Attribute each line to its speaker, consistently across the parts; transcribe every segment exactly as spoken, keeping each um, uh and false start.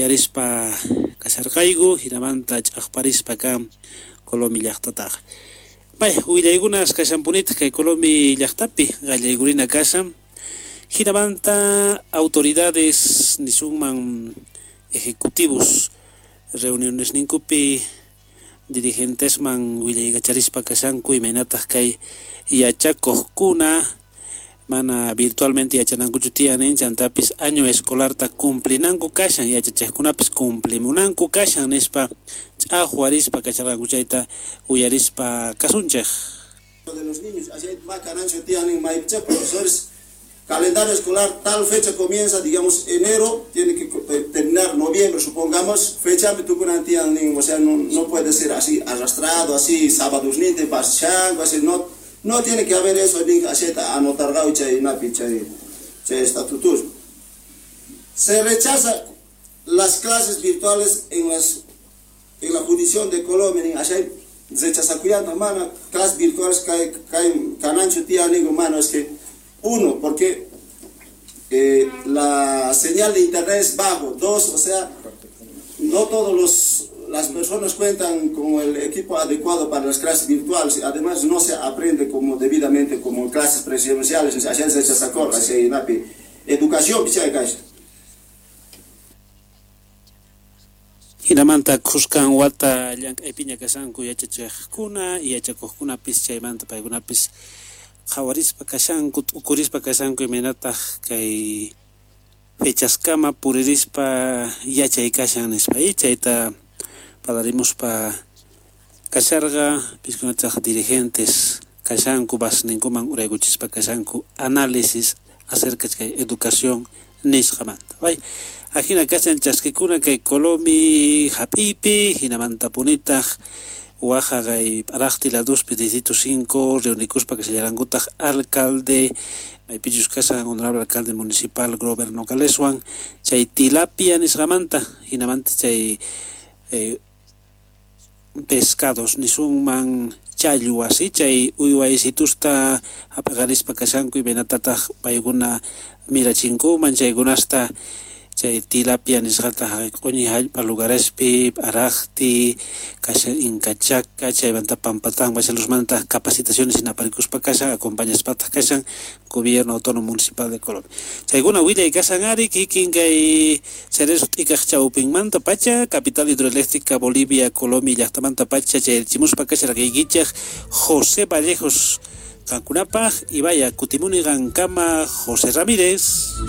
Speaker 1: uyarispa kasarqayku hinamanta ch'aqparispa kan Colomi llaqtataq. Pay willaykunas kashanpunita kay Colomi llaqtapi qallaykurina kashan hinamanta autoridades nisunman ejecutivos reuniones ninkupi dirigentesman willaykacharispa kashanku imaynataq kay yachakuqkuna mana virtualmente yachanankuchu tiyanin chantapis año escolarta cumplinanku kashan yachachiqkunapis cumplimunanku kashan nispa ch'aqwarispa kacharqankuchayta uyarispa kasunchaq.
Speaker 2: De los niños, así hay más canancio tienen maipcha profesores. Calendario escolar, tal fecha comienza, digamos, enero, tiene que terminar noviembre, supongamos, fecha o sea, no, no puede ser así arrastrado, así sábados ni de paschango, así no. No tiene que haber eso, ni anotar gaucha y napi, estatutos. Se rechaza las clases virtuales en, las, en la jurisdicción de Colombia, se rechaza cuidando, hermano, clases virtuales que caen canancho tía, ni humano, es que uno, porque eh, la señal de internet es bajo, dos, o sea, no todos los las personas cuentan con el equipo adecuado para las clases virtuales, además no se aprende como debidamente como clases presenciales, o sea, se sacó la educación picha casa.
Speaker 1: Hinamanta kuskan wata llank epiña kasanku yachachiqkuna y yachakuqkuna pis chaymanta paykunapis qawarispa kashanku ukurispa kashanku imaynataq kay fechaskama puririspa yachay kashan nispa y chayta padaremos pa kasharga piskunataq dirigentes kashanku basninkuman uraykuchispa kashanku análisis acerca de educación nisqamanta. Vay, ajina kashan chaskikuna kay Colomi hapipi hinamanta punitaq Oaxaca kay paraqti la dos distrito cinco reunikuspa kasallarankutaq alcalde maypichus kashan honorable alcalde municipal gobierno Caleswan chay tilapia nisqamanta hinamanta chay eh, pescados nisunman chayu así chay uywaysitusta apagarispa kashanku imaynataq paykuna mirachinkuman chaykunasta chay tilapia nisqata q'uñi hallp'a lugarespi araqti kasha inkachaqa chaymanta pampatan bachalosmanta capacitaciones inaparikuspa kashan acompañaspata kashan gobierno autónomo municipal de Colombia chaykuna willay kashan ari kikin kay cerezo t'ikaq chawpinmanta pacha capital hidroeléctrica Bolivia Colombia llaqtamanta pacha chay chimuspa kasharqaykichaq José Vallejos kankunapaq y vaya kutimunigan kama José Ramírez.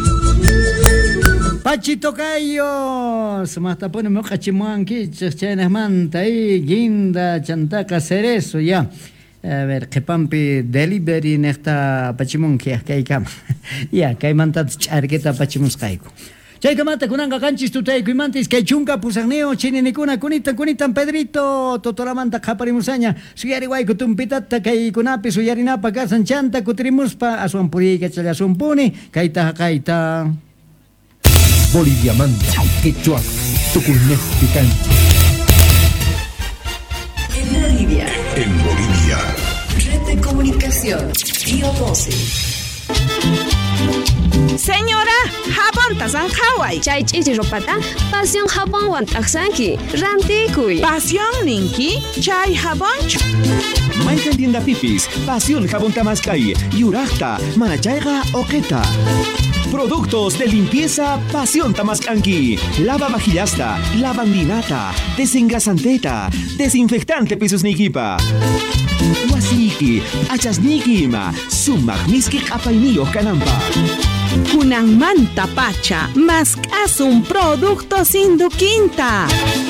Speaker 3: Pachito Cayo, hasta pone moja chimuanqui, chachanas manta ahí, guinda, chantaca, cerezo, ya. A ver, que pampi delivery en esta pachimunqui, que hay cama. Ya, que hay manta charqueta pachimuscaico. Chay kamata kunanga kanchis tutay kuimantis kay chunka pusagneo chininikuna kunita kunitan Pedrito totoramanta qhaparimusaña suyari wayku tumpitata kay kunapi suyarinapa kasan chanta kutrimuspa aswampuriyqa challasumpuni kayta kayta
Speaker 4: Bolivia Manta, Quechua, Tucumán, Picante.
Speaker 5: En Bolivia.
Speaker 4: En Bolivia.
Speaker 5: Red de comunicación. Tío doce.
Speaker 6: Señora, jabón tasan Hawaii.
Speaker 7: Chay chichi ropata, pasión jabón wan taksanki, rantikuy.
Speaker 6: Pasión ninki, chay jabón.
Speaker 8: Maikan tienda pipis, pasión jabón tamascay, yurachta, manachaiga oqueta. Productos de limpieza Pasión Tamascanqui. Lava vajillasta, lavandinata, desengrasanteta, desinfectante pisos niquipa. Wasiki, achasniquima, sumagmiski apainillo canampa.
Speaker 6: Kunan manta pacha, mascasun producto sin duquinta.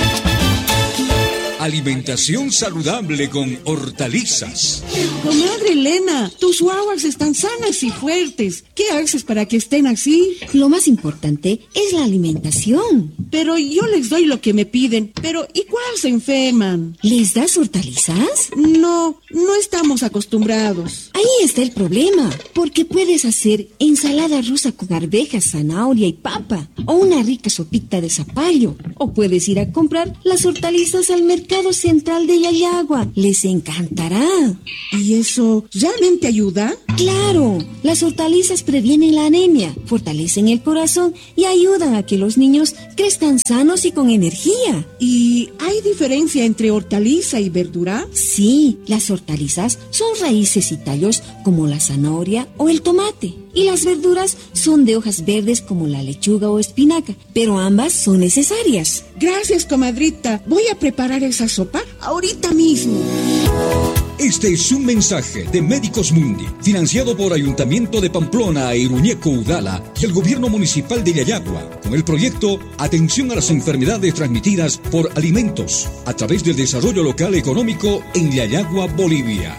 Speaker 9: Alimentación saludable con hortalizas.
Speaker 10: Comadre Elena, tus guaguas están sanas y fuertes. ¿Qué haces para que estén así?
Speaker 11: Lo más importante es la alimentación.
Speaker 10: Pero yo les doy lo que me piden. Pero ¿y cuál se enferman?
Speaker 11: ¿Les das hortalizas?
Speaker 10: No, no estamos acostumbrados.
Speaker 11: Ahí está el problema. Porque puedes hacer ensalada rusa con arvejas, zanahoria y papa. O una rica sopita de zapallo. O puedes ir a comprar las hortalizas al mercado. Mercado Central de Yayagua. Les encantará.
Speaker 10: ¿Y eso realmente ayuda?
Speaker 11: ¡Claro! Las hortalizas previenen la anemia, fortalecen el corazón y ayudan a que los niños crezcan sanos y con energía.
Speaker 10: ¿Y hay diferencia entre hortaliza y verdura?
Speaker 11: Sí, las hortalizas son raíces y tallos como la zanahoria o el tomate. Y las verduras son de hojas verdes como la lechuga o espinaca, pero ambas son necesarias.
Speaker 10: Gracias, comadrita. Voy a preparar esa sopa ahorita mismo.
Speaker 9: Este es un mensaje de Médicos Mundi, financiado por Ayuntamiento de Pamplona e Iruñeco Udala y el Gobierno Municipal de Yayagua, con el proyecto Atención a las enfermedades transmitidas por alimentos, a través del desarrollo local económico en Yayagua, Bolivia.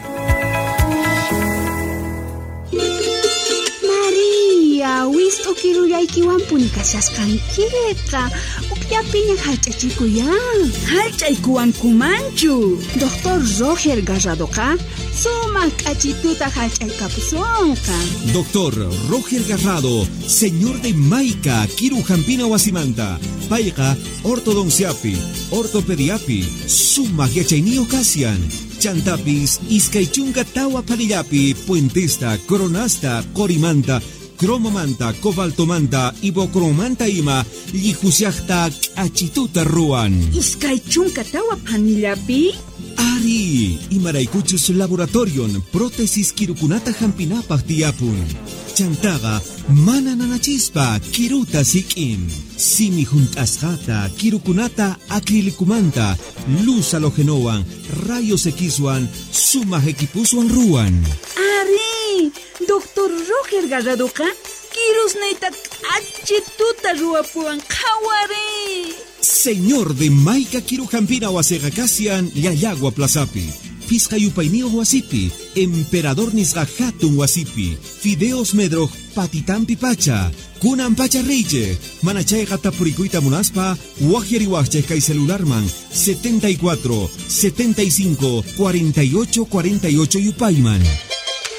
Speaker 6: Wisto kiruyaykiwan punikashasqankirqa ukllapiña hallch'achikuya. Hallch'aykuwankumanchu. Doctor Roger Garradoqa sumaq k'achituta hallch'aykapusunqa.
Speaker 8: Doctor Roger Garrado, señor de Maica, Kirujampina Wasimanta. Paiqa, ortodonciapi, ortopediapi, sumaq yachayniyuq kasyan. Chantapis, iskaychunka tawa palillapi, puentista, coronasta, corimanta, cromomanta, cobaltomanta, ibocromanta ima, lijusiachta, achituta ruan.
Speaker 6: Iskaychunka tawa panillapi?
Speaker 8: Ari, imaraykuchus laboratorion, prótesis kirukunata hampinapaq tiyapun. Chantaga, mana nanachispa, kiruta sikim. Simi juntasjata, kirukunata acrilikumanta, luz halogenoan, rayos X-wan, suma equipuswan ruan.
Speaker 6: Ari, Doctor Roger Garradoqa, kirus neita achituta ruapuan kawari.
Speaker 8: Señor de Maica Kirujampina Wasegakasian, Yayagua Plazapi. Pizcayupainio Wasipi, Emperador Nisga Hatun Wasipi, Fideos Medroj Patitampi Pacha, Kunan Pacha Reiche, Manachay Gatapurikuita Munaspa, Wajeri Wajcheka y Celularman, setenta y cuatro, setenta y cinco, cuarenta y ocho, cuarenta y ocho Yupayman.